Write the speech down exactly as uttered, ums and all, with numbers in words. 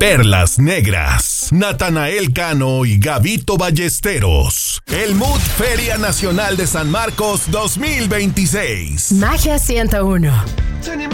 Perlas Negras, Natanael Cano y Gabito Ballesteros. El Mood Feria Nacional de San Marcos dos mil veintiséis. Magia ciento uno.